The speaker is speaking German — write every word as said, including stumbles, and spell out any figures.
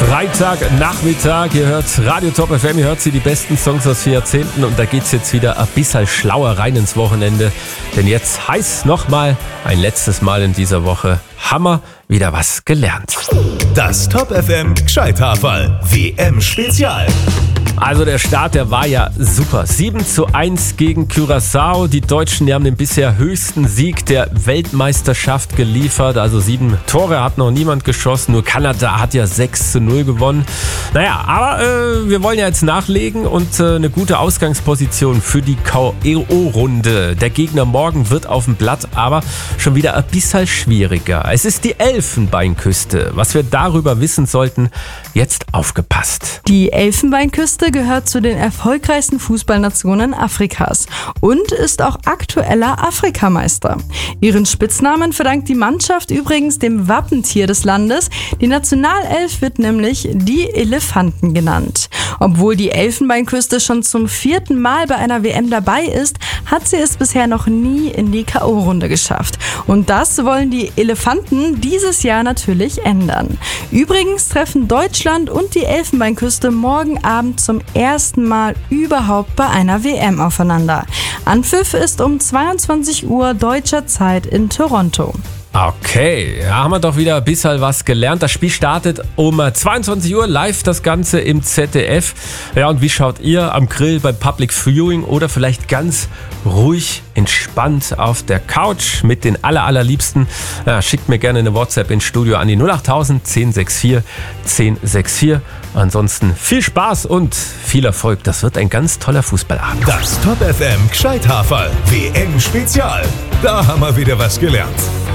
Freitagnachmittag, ihr hört Radio Top F M, ihr hört sie, die besten Songs aus vier Jahrzehnten und da geht's jetzt wieder ein bisschen schlauer rein ins Wochenende, denn jetzt heißt nochmal ein letztes Mal in dieser Woche, Hammer, wieder was gelernt. Das Top F M Gescheithaferl W M-Spezial. Also der Start, der war ja super. sieben zu eins gegen Curaçao. Die Deutschen, die haben den bisher höchsten Sieg der Weltmeisterschaft geliefert. Also sieben Tore hat noch niemand geschossen. Nur Kanada hat ja sechs zu null gewonnen. Naja, aber äh, wir wollen ja jetzt nachlegen und äh, eine gute Ausgangsposition für die K O-Runde. Der Gegner morgen wird auf dem Blatt, aber schon wieder ein bisschen schwieriger. Es ist die Elfenbeinküste. Was wir darüber wissen sollten, jetzt aufgepasst. Die Elfenbeinküste gehört zu den erfolgreichsten Fußballnationen Afrikas und ist auch aktueller Afrikameister. Ihren Spitznamen verdankt die Mannschaft übrigens dem Wappentier des Landes. Die Nationalelf wird nämlich die Elefanten genannt. Obwohl die Elfenbeinküste schon zum vierten Mal bei einer W M dabei ist, hat sie es bisher noch nie in die K O-Runde geschafft. Und das wollen die Elefanten dieses Jahr natürlich ändern. Übrigens treffen Deutschland und die Elfenbeinküste morgen Abend zum ersten Mal überhaupt bei einer W M aufeinander. Anpfiff ist um zweiundzwanzig Uhr deutscher Zeit in Toronto. Okay, ja, haben wir doch wieder ein bisschen was gelernt. Das Spiel startet um zweiundzwanzig Uhr live, das Ganze im Z D F. Ja, und wie schaut ihr am Grill beim Public Viewing oder vielleicht ganz ruhig, entspannt auf der Couch mit den aller, allerliebsten? Ja, schickt mir gerne eine WhatsApp ins Studio an die null acht null null eins null sechs vier eins null sechs vier. Ansonsten viel Spaß und viel Erfolg. Das wird ein ganz toller Fußballabend. Das Top F M Gescheithaferl W M-Spezial. Da haben wir wieder was gelernt.